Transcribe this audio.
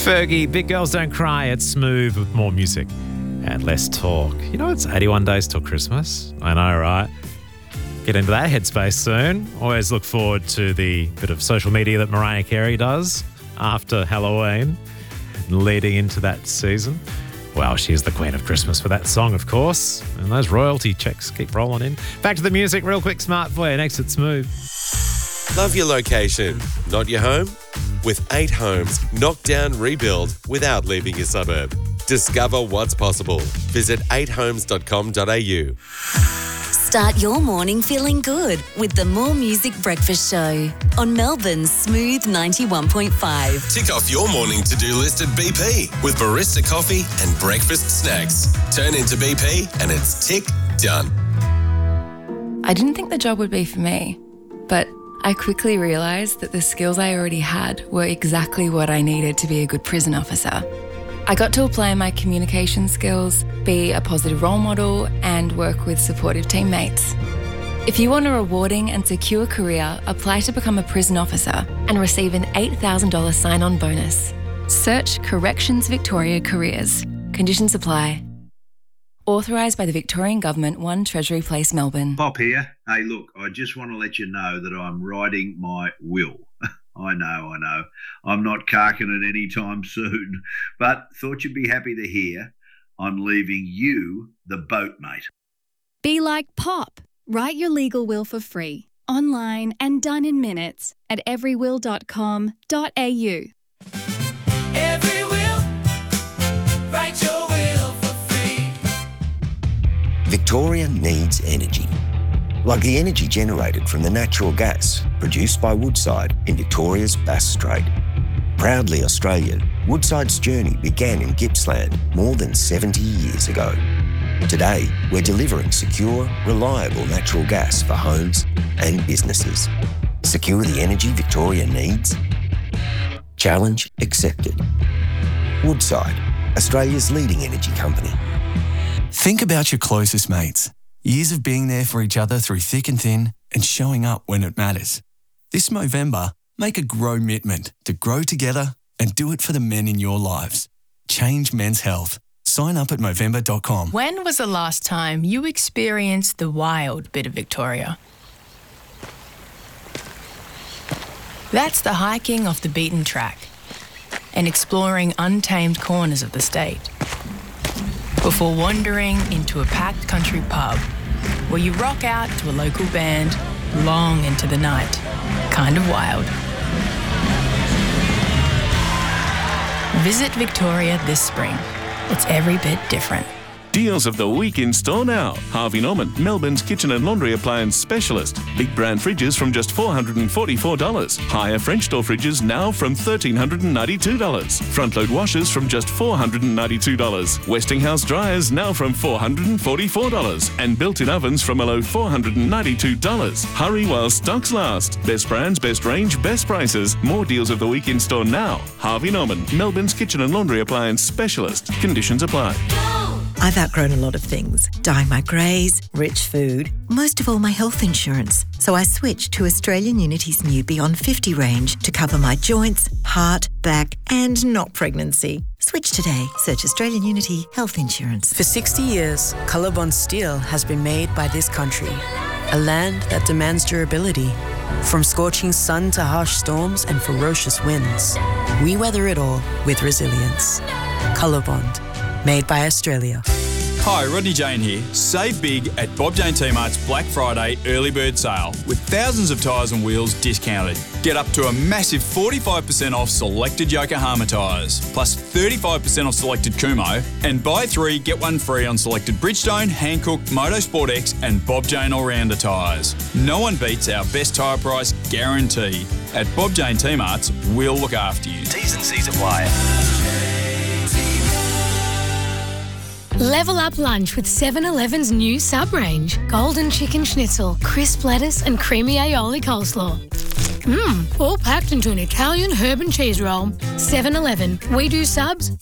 Fergie, Big Girls Don't Cry. It's Smooth with more music and less talk. You know, it's 81 days till Christmas. I know, right? Get into that headspace soon. Always look forward to the bit of social media that Mariah Carey does after Halloween, leading into that season. Well, she is the queen of Christmas for that song, of course. And those royalty checks keep rolling in. Back to the music, real quick, smart for you. Next, it's Smooth. Love your location, not your home? With 8 homes, knock down, rebuild without leaving your suburb. Discover what's possible. Visit 8homes.com.au. Start your morning feeling good with the More Music Breakfast Show on Melbourne's Smooth 91.5. Tick off your morning to-do list at BP with barista coffee and breakfast snacks. Turn into BP and it's tick done. I didn't think the job would be for me, but I quickly realised that the skills I already had were exactly what I needed to be a good prison officer. I got to apply my communication skills, be a positive role model, and work with supportive teammates. If you want a rewarding and secure career, apply to become a prison officer and receive an $8,000 sign-on bonus. Search Corrections Victoria Careers. Conditions apply. Authorised by the Victorian Government, 1 Treasury Place, Melbourne. Pop here. Hey, look, I just want to let you know that I'm writing my will. I know. I'm not carking it anytime soon, but thought you'd be happy to hear I'm leaving you the boat, mate. Be like Pop. Write your legal will for free, online and done in minutes at everywill.com.au. Every will, write your will for free. Victoria needs energy. Like the energy generated from the natural gas produced by Woodside in Victoria's Bass Strait. Proudly Australian, Woodside's journey began in Gippsland more than 70 years ago. Today, we're delivering secure, reliable natural gas for homes and businesses. Secure the energy Victoria needs? Challenge accepted. Woodside, Australia's leading energy company. Think about your closest mates. Years of being there for each other through thick and thin and showing up when it matters. This Movember, make a grow commitment to grow together and do it for the men in your lives. Change men's health. Sign up at Movember.com. When was the last time you experienced the wild bit of Victoria? That's the hiking off the beaten track and exploring untamed corners of the state. Before wandering into a packed country pub where you rock out to a local band long into the night. Kind of wild. Visit Victoria this spring. It's every bit different. Deals of the week in store now. Harvey Norman, Melbourne's kitchen and laundry appliance specialist. Big brand fridges from just $444. Higher French door fridges now from $1,392. Front load washers from just $492. Westinghouse dryers now from $444. And built-in ovens from a low $492. Hurry while stocks last. Best brands, best range, best prices. More deals of the week in store now. Harvey Norman, Melbourne's kitchen and laundry appliance specialist. Conditions apply. I've outgrown a lot of things. Dyeing my greys, rich food, most of all my health insurance. So I switched to Australian Unity's new Beyond 50 range to cover my joints, heart, back and not pregnancy. Switch today. Search Australian Unity Health Insurance. For 60 years, Colorbond steel has been made by this country. A land that demands durability. From scorching sun to harsh storms and ferocious winds. We weather it all with resilience. Colorbond. Made by Australia. Hi, Rodney Jane here. Save big at Bob Jane T-Mart's Black Friday early bird sale with thousands of tyres and wheels discounted. Get up to a massive 45% off selected Yokohama tyres, plus 35% off selected Kumho, and buy 3, get 1 free on selected Bridgestone, Hankook, Motorsport X and Bob Jane All-Rounder tyres. No one beats our best tyre price guarantee. At Bob Jane T-Mart's, we'll look after you. T's and C's apply. Level up lunch with 7-Eleven's new sub-range. Golden chicken schnitzel, crisp lettuce and creamy aioli coleslaw. All packed into an Italian herb and cheese roll. 7-Eleven. We do subs,